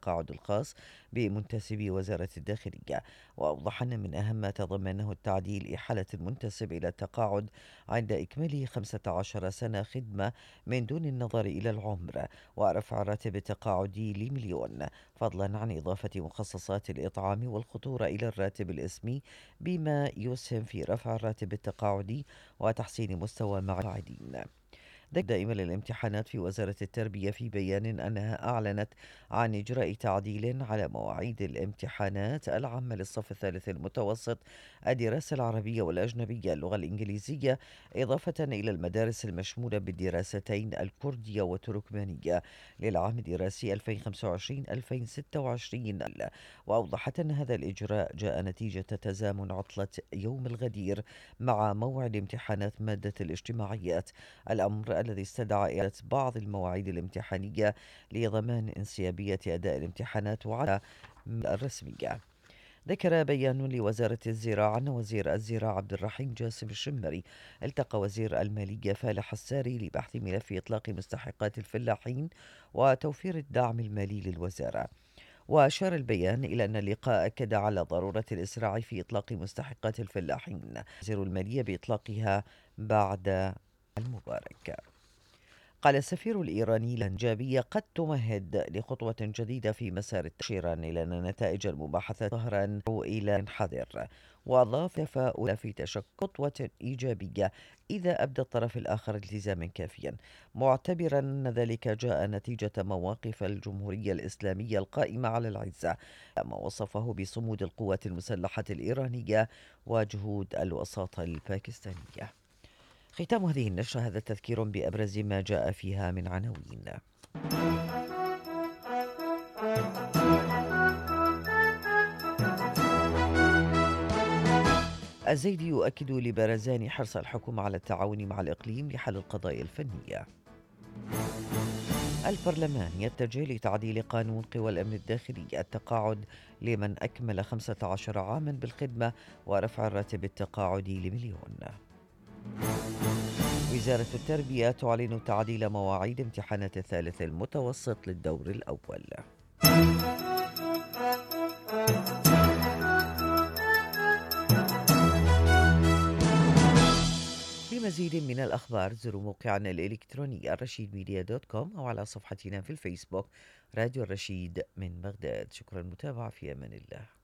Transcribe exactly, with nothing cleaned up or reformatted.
بالتقاعد الخاص بمنتسبي وزارة الداخلية. وأوضح أن من أهم ما تضمنه التعديل إحالة المنتسب إلى التقاعد عند إكماله خمسة عشر سنة خدمة من دون النظر إلى العمر، ورفع راتب التقاعدي لمليون، فضلا عن إضافة مخصصات الإطعام والخطورة إلى الراتب الإسمي، بما يسهم في رفع الراتب التقاعدي وتحسين مستوى المعيدين. ذكر دائما الامتحانات في وزارة التربية في بيان أنها أعلنت عن إجراء تعديل على مواعيد الامتحانات العامة للصف الثالث المتوسط، الدراسة العربية والأجنبية، اللغة الإنجليزية، إضافة إلى المدارس المشمولة بالدراستين الكردية والتركمانية للعام الدراسي ألفين وخمسة وعشرين ألفين وستة وعشرين. وأوضحت أن هذا الإجراء جاء نتيجة تزامن عطلة يوم الغدير مع موعد امتحانات مادة الاجتماعيات، الأمر الذي استدعى إعادة بعض المواعيد الامتحانية لضمان انسيابية أداء الامتحانات وعلى الرسمية. ذكر بيان لوزارة الزراعة أن وزير الزراعة عبد الرحيم جاسم الشمري التقى وزير المالية فالح الساري لبحث ملف إطلاق مستحقات الفلاحين وتوفير الدعم المالي للوزارة. وأشار البيان إلى أن اللقاء أكد على ضرورة الإسراع في إطلاق مستحقات الفلاحين، وزير المالية بإطلاقها بعد المبارك. قال السفير الإيراني الهنجابية قد تمهد لخطوة جديدة في مسار تشيرا إلى أن نتائج المباحثات ظهرا إلى حذر، وأضاف تفاؤل في تشكل خطوة إيجابية إذا أبدى الطرف الآخر التزاما كافيا، معتبرا أن ذلك جاء نتيجة مواقف الجمهورية الإسلامية القائمة على العزة، ما وصفه بصمود القوات المسلحة الإيرانية وجهود الوساطة الباكستانية. ختام هذه النشرة هذا تذكير بأبرز ما جاء فيها من عناوين. الزيدي يؤكد لبرزان حرص الحكومة على التعاون مع الإقليم لحل القضايا الفنية. البرلمان يتجه لتعديل قانون قوى الأمن الداخلي، التقاعد لمن أكمل خمسة عشر عاما بالخدمة ورفع الراتب التقاعدي لمليون. وزارة التربية تعلن تعديل مواعيد امتحانات الثالث المتوسط للدور الأول. لمزيد من الأخبار زوروا موقعنا الإلكتروني الرشيد ميديا دوت كوم أو على صفحتنا في الفيسبوك راديو الرشيد من بغداد. شكرا للمتابعة، في أمان الله.